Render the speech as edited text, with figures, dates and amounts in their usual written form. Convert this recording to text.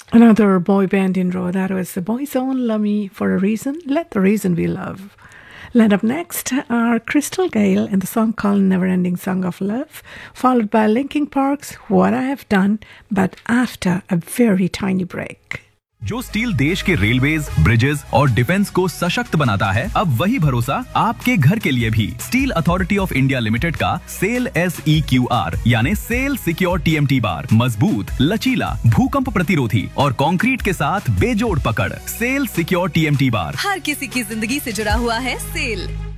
Another boy band in row. That was the Boys Own Love Me for a Reason. Let the reason be love. Lined up next are Crystal Gale in the song called Never Ending Song of Love, followed by Linkin Park's What I Have Done, but after a very tiny break. जो steel देश के railways, bridges और defence को सशक्त बनाता है, अब वही भरोसा आपके घर के लिए भी। Steel authority of India limited का सेल SEQR यानी सेल सिक्योर TMT बार मजबूत, लचीला, भूकंप प्रतिरोधी और कंक्रीट के साथ बेजोड़ पकड़। सेल सिक्योर TMT बार हर किसी की जिंदगी से जुड़ा हुआ है। सेल